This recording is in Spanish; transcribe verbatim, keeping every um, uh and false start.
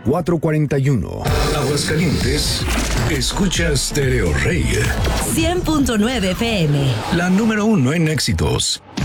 cuatro cuarenta y uno. Aguascalientes, escucha Stereo Rey. cien punto nueve F M. La número uno en éxitos.